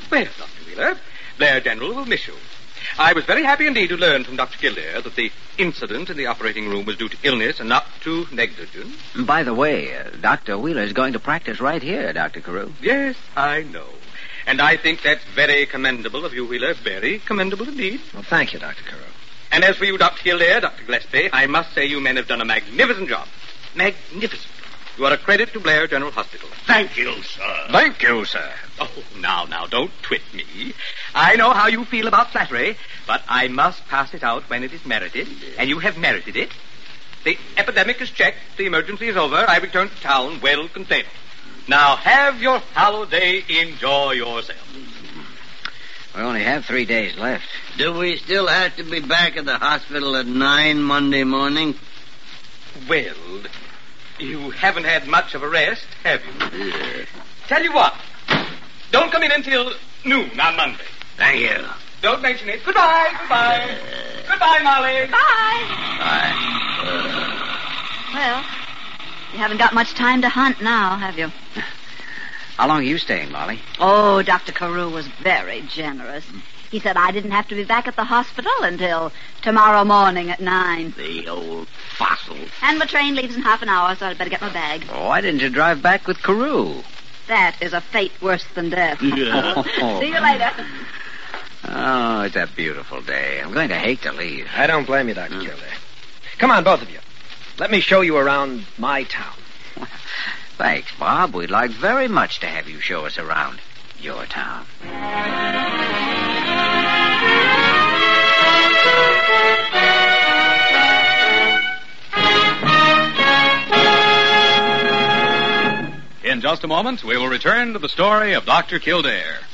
Well, Dr. Wheeler, Blair General will miss you. I was very happy indeed to learn from Dr. Kildare that the incident in the operating room was due to illness and not to negligence. By the way, Dr. Wheeler is going to practice right here, Dr. Carew. Yes, I know. And I think that's very commendable of you, Wheeler. Very commendable indeed. Well, thank you, Dr. Carew. And as for you, Dr. Kildare, Dr. Gillespie, I must say you men have done a magnificent job. Magnificent. You are a credit to Blair General Hospital. Thank you, sir. Thank you, sir. Oh, now, don't twit me. I know how you feel about flattery, but I must pass it out when it is merited, and you have merited it. The epidemic is checked, the emergency is over, I return to town well contained. Now, have your holiday, enjoy yourself. We only have 3 days left. Do we still have to be back at the hospital at 9 Monday morning? Well, you haven't had much of a rest, have you? Tell you what, don't come in until noon on Monday. Thank you. Don't mention it. Goodbye. Goodbye, Molly. Bye. Bye. Well, you haven't got much time to hunt now, have you? How long are you staying, Molly? Oh, Dr. Carew was very generous. He said I didn't have to be back at the hospital until tomorrow morning at 9. The old fossil. And my train leaves in half an hour, so I'd better get my bag. Oh, why didn't you drive back with Carew? That is a fate worse than death. Yeah. See you later. Oh, it's a beautiful day. I'm going to hate to leave. I don't blame you, Dr. Kildare. Come on, both of you. Let me show you around my town. Thanks, Bob. We'd like very much to have you show us around your town. In just a moment, we will return to the story of Dr. Kildare.